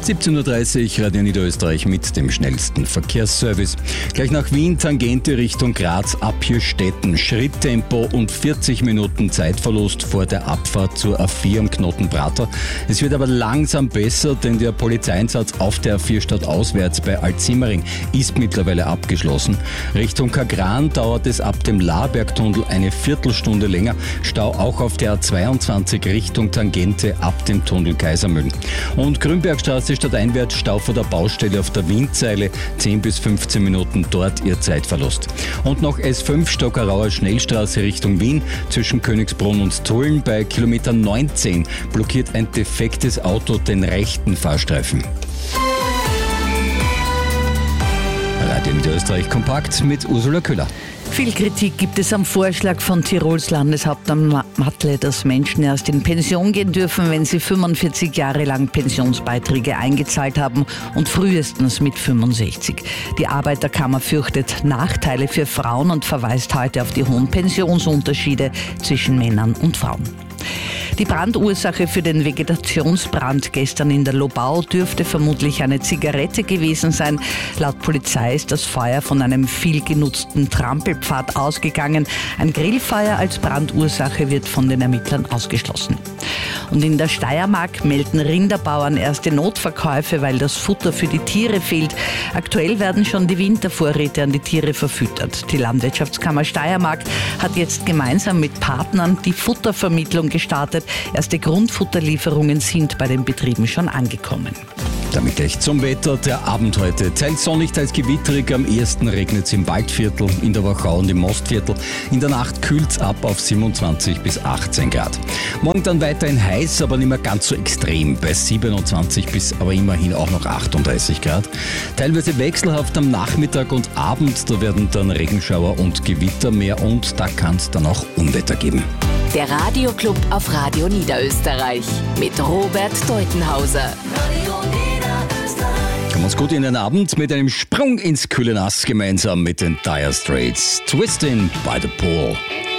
17.30 Uhr, Radio Niederösterreich mit dem schnellsten Verkehrsservice. Gleich nach Wien, Tangente Richtung Graz, Abhürstetten, Schritttempo und 40 Minuten Zeitverlust vor der Abfahrt zur A4 am Knoten Prater. Es wird aber langsam besser, denn der Polizeieinsatz auf der A4 stadtauswärts bei Altsimmering ist mittlerweile abgeschlossen. Richtung Kagran dauert es ab dem Labergtunnel eine Viertelstunde länger. Stau auch auf der A22 Richtung Tangente ab dem Tunnel Kaisermühlen. Und Grünbergstraße stadteinwärts Stau vor der Baustelle auf der Windseile, 10 bis 15 Minuten dort Ihr Zeitverlust. Und noch S5 Stockerauer Schnellstraße Richtung Wien zwischen Königsbrunn und Tulln bei Kilometer 19 blockiert ein defektes Auto den rechten Fahrstreifen. Radio Niederösterreich kompakt mit Ursula Köhler. Viel Kritik gibt es am Vorschlag von Tirols Landeshauptmann Matle, dass Menschen erst in Pension gehen dürfen, wenn sie 45 Jahre lang Pensionsbeiträge eingezahlt haben und frühestens mit 65. Die Arbeiterkammer fürchtet Nachteile für Frauen und verweist heute auf die hohen Pensionsunterschiede zwischen Männern und Frauen. Die Brandursache für den Vegetationsbrand gestern in der Lobau dürfte vermutlich eine Zigarette gewesen sein. Laut Polizei ist das Feuer von einem viel genutzten Trampelpfad ausgegangen. Ein Grillfeuer als Brandursache wird von den Ermittlern ausgeschlossen. Und in der Steiermark melden Rinderbauern erste Notverkäufe, weil das Futter für die Tiere fehlt. Aktuell werden schon die Wintervorräte an die Tiere verfüttert. Die Landwirtschaftskammer Steiermark hat jetzt gemeinsam mit Partnern die Futtervermittlung gestartet. Erste Grundfutterlieferungen sind bei den Betrieben schon angekommen. Damit gleich zum Wetter. Der Abend heute teils sonnig, teils gewitterig. Am ehesten regnet es im Waldviertel, in der Wachau und im Mostviertel. In der Nacht kühlt es ab auf 27 bis 18 Grad. Morgen dann weiterhin heiß, aber nicht mehr ganz so extrem. Bei 27 bis aber immerhin auch noch 38 Grad. Teilweise wechselhaft am Nachmittag und Abend. Da werden dann Regenschauer und Gewitter mehr und da kann es dann auch Unwetter geben. Der Radioclub auf Radio Niederösterreich mit Robert Deutenhauser. Kommen wir uns gut in den Abend mit einem Sprung ins kühle Nass gemeinsam mit den Dire Straits. Twisting by the Pool.